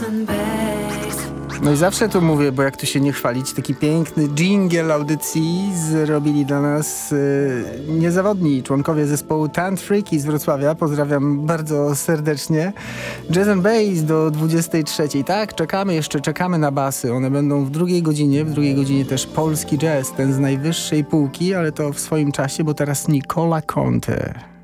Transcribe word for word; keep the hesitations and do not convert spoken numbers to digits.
No i zawsze tu mówię, bo jak tu się nie chwalić, taki piękny dżingiel audycji zrobili dla nas yy, niezawodni członkowie zespołu Tantriki z Wrocławia. Pozdrawiam bardzo serdecznie. Jazz and Bass do dwudziestej trzeciej. Tak, czekamy jeszcze, czekamy na basy. One będą w drugiej godzinie, w drugiej godzinie też polski jazz, ten z najwyższej półki, ale to w swoim czasie, bo teraz Nicola Conte.